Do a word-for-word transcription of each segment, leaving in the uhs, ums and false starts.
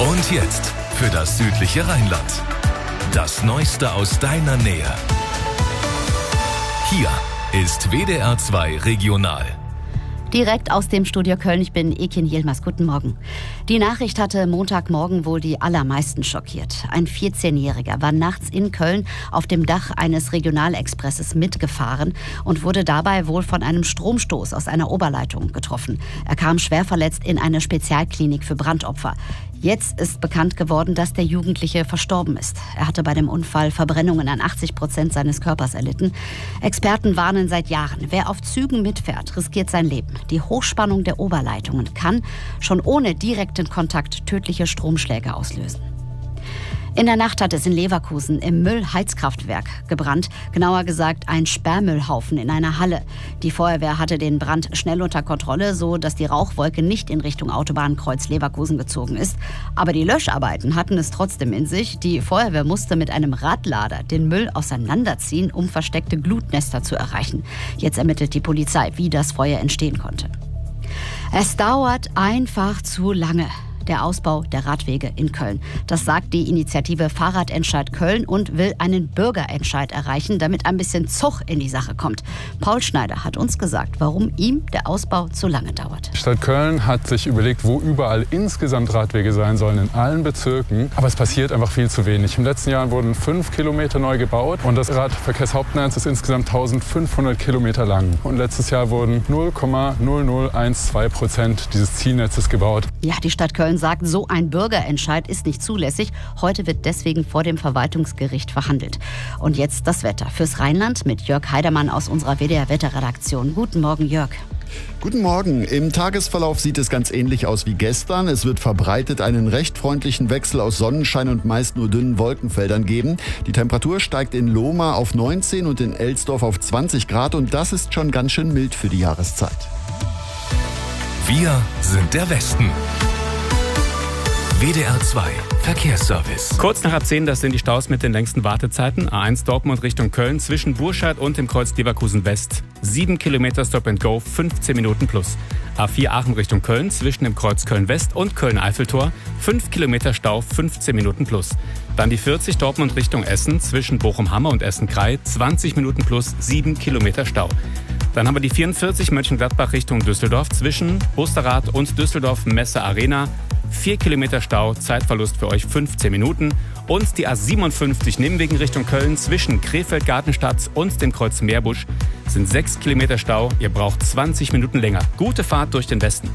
Und jetzt für das südliche Rheinland. Das Neueste aus deiner Nähe. Hier ist W D R zwei Regional. Direkt aus dem Studio Köln, ich bin Ekin Yilmaz. Guten Morgen. Die Nachricht hatte Montagmorgen wohl die allermeisten schockiert. Ein vierzehnjähriger war nachts in Köln auf dem Dach eines Regionalexpresses mitgefahren und wurde dabei wohl von einem Stromstoß aus einer Oberleitung getroffen. Er kam schwer verletzt in eine Spezialklinik für Brandopfer. Jetzt ist bekannt geworden, dass der Jugendliche verstorben ist. Er hatte bei dem Unfall Verbrennungen an achtzig Prozent seines Körpers erlitten. Experten warnen seit Jahren, wer auf Zügen mitfährt, riskiert sein Leben. Die Hochspannung der Oberleitungen kann schon ohne direkten Kontakt tödliche Stromschläge auslösen. In der Nacht hat es in Leverkusen im Müllheizkraftwerk gebrannt. Genauer gesagt ein Sperrmüllhaufen in einer Halle. Die Feuerwehr hatte den Brand schnell unter Kontrolle, so dass die Rauchwolke nicht in Richtung Autobahnkreuz Leverkusen gezogen ist. Aber die Löscharbeiten hatten es trotzdem in sich. Die Feuerwehr musste mit einem Radlader den Müll auseinanderziehen, um versteckte Glutnester zu erreichen. Jetzt ermittelt die Polizei, wie das Feuer entstehen konnte. Es dauert einfach zu lange. Der Ausbau der Radwege in Köln. Das sagt die Initiative Fahrradentscheid Köln und will einen Bürgerentscheid erreichen, damit ein bisschen Zug in die Sache kommt. Paul Schneider hat uns gesagt, warum ihm der Ausbau zu lange dauert. Die Stadt Köln hat sich überlegt, wo überall insgesamt Radwege sein sollen, in allen Bezirken. Aber es passiert einfach viel zu wenig. Im letzten Jahr wurden fünf Kilometer neu gebaut und das Radverkehrshauptnetz ist insgesamt eintausendfünfhundert Kilometer lang. Und letztes Jahr wurden null Komma null null eins zwei Prozent dieses Zielnetzes gebaut. Ja, die Stadt Köln sagt, so ein Bürgerentscheid ist nicht zulässig. Heute wird deswegen vor dem Verwaltungsgericht verhandelt. Und jetzt das Wetter fürs Rheinland mit Jörg Heidermann aus unserer W D R-Wetterredaktion. Guten Morgen, Jörg. Guten Morgen. Im Tagesverlauf sieht es ganz ähnlich aus wie gestern. Es wird verbreitet einen recht freundlichen Wechsel aus Sonnenschein und meist nur dünnen Wolkenfeldern geben. Die Temperatur steigt in Lohmar auf neunzehn und in Elsdorf auf zwanzig Grad. Und das ist schon ganz schön mild für die Jahreszeit. Wir sind der Westen. W D R zwei Verkehrsservice. Kurz nach ab zehn, das sind die Staus mit den längsten Wartezeiten. A eins Dortmund Richtung Köln zwischen Burscheid und dem Kreuz Leverkusen West. sieben Kilometer Stop and Go, fünfzehn Minuten plus. A vier Aachen Richtung Köln zwischen dem Kreuz Köln West und Köln Eiffeltor. fünf Kilometer Stau, fünfzehn Minuten plus. Dann die vierzig Dortmund Richtung Essen zwischen Bochum-Hamme und Essen-Krei. zwanzig Minuten plus, sieben Kilometer Stau. Dann haben wir die vierundvierzig Mönchengladbach Richtung Düsseldorf zwischen Osterrad und Düsseldorf Messe Arena. vier Kilometer Stau, Zeitverlust für euch fünfzehn Minuten. Und die A siebenundfünfzig Nimwegen Richtung Köln zwischen Krefeld-Gartenstadt und dem Kreuz Meerbusch sind sechs Kilometer Stau. Ihr braucht zwanzig Minuten länger. Gute Fahrt durch den Westen.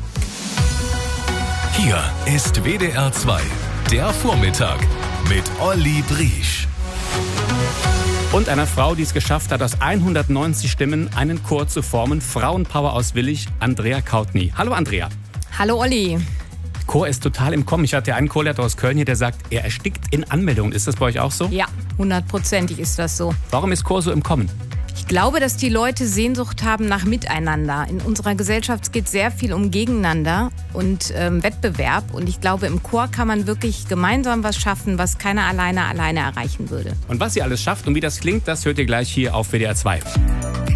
Hier ist W D R zwei, der Vormittag mit Olli Briesch. Und einer Frau, die es geschafft hat, aus hundertneunzig Stimmen einen Chor zu formen. Frauenpower aus Willich, Andrea Kautny. Hallo Andrea. Hallo Olli. Chor ist total im Kommen. Ich hatte ja einen Chorleiter aus Köln hier, der sagt, er erstickt in Anmeldungen. Ist das bei euch auch so? Ja, hundertprozentig ist das so. Warum ist Chor so im Kommen? Ich glaube, dass die Leute Sehnsucht haben nach Miteinander. In unserer Gesellschaft geht sehr viel um Gegeneinander und ähm, Wettbewerb. Und ich glaube, im Chor kann man wirklich gemeinsam was schaffen, was keiner alleine alleine erreichen würde. Und was ihr alles schafft und wie das klingt, das hört ihr gleich hier auf W D R zwei.